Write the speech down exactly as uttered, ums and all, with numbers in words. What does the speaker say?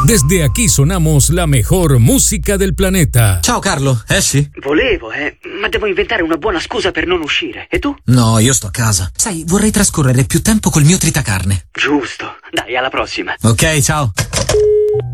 Desde aquí sonamos la mejor música del planeta. Ciao Carlo, esci? Volevo, eh, ma devo inventare una buona scusa per non uscire. E tu? No, io sto a casa. Sai, vorrei trascorrere più tempo col mio tritacarne. Giusto. Dai, alla prossima. Ok, ciao.